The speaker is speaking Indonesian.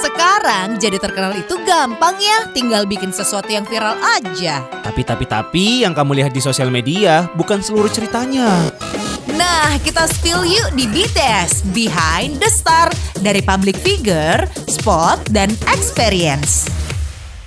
Sekarang jadi terkenal itu gampang ya, tinggal bikin sesuatu yang viral aja. Tapi yang kamu lihat di sosial media bukan seluruh ceritanya. Nah, kita spill yuk di BTS, Behind the Star, dari public figure, spot, dan experience.